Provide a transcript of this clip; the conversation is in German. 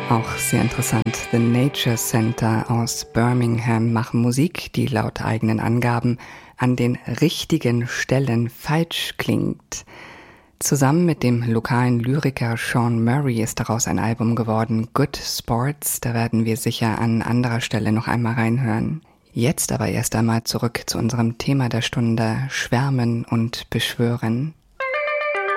Auch sehr interessant. The Nature Center aus Birmingham machen Musik, die laut eigenen Angaben an den richtigen Stellen falsch klingt. Zusammen mit dem lokalen Lyriker Sean Murray ist daraus ein Album geworden, Good Sports. Da werden wir sicher an anderer Stelle noch einmal reinhören. Jetzt aber erst einmal zurück zu unserem Thema der Stunde, Schwärmen und Beschwören.